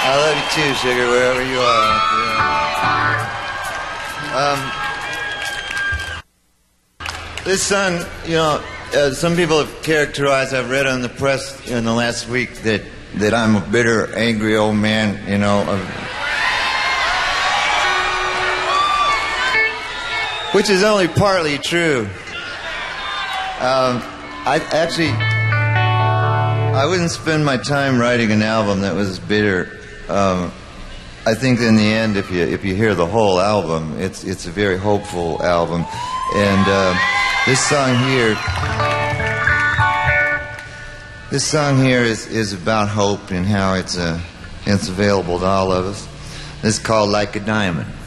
I love you too, sugar, wherever you are. This song, you know, some people have characterized, I've read on the press in the last week that I'm a bitter, angry old man, you know. Which is only partly true. I wouldn't spend my time writing an album that was bitter. I think in the end, if you hear the whole album, it's a very hopeful album. And this song here is about hope and how it's available to all of us. This is called Like a Diamond.